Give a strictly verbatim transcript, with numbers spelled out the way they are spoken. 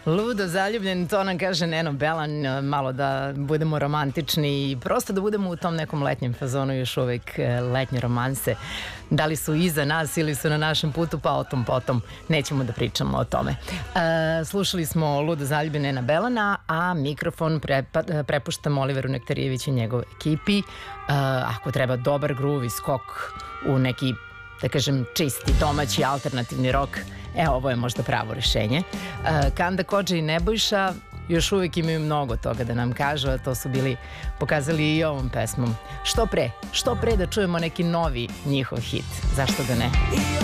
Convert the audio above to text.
Ludo zaljubljen, to nam kaže Neno Belan, malo da budemo romantični i prosto da budemo u tom nekom letnjem fazonu, još uvijek letnje romanse. Da li su iza nas ili su na našem putu, pa o tom potom nećemo da pričamo o tome. E, slušali smo Ludo zaljubljen Nena Belana, a mikrofon prepa, prepuštamo Oliveru Nektarijeviću i njegove ekipi. E, ako treba dobar groove i skok u neki, da kažem, čisti, domaći, alternativni rock, evo, ovo je možda pravo rešenje. Kanda Kodža i Nebojša još uvijek imaju mnogo toga da nam kažu, a to su bili pokazali i ovom pesmom. Što pre, što pre da čujemo neki novi njihov hit, zašto da ne?